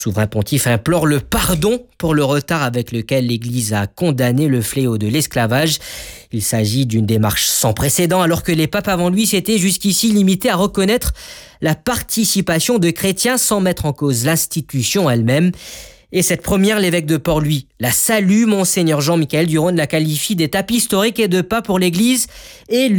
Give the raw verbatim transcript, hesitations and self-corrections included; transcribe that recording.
Souverain pontife implore le pardon pour le retard avec lequel l'Église a condamné le fléau de l'esclavage. Il s'agit d'une démarche sans précédent alors que les papes avant lui s'étaient jusqu'ici limités à reconnaître la participation de chrétiens sans mettre en cause l'institution elle-même. Et cette première, l'évêque de Port-Louis la salue. Monseigneur Jean-Michel Duron la qualifie d'étape historique et de pas pour l'Église et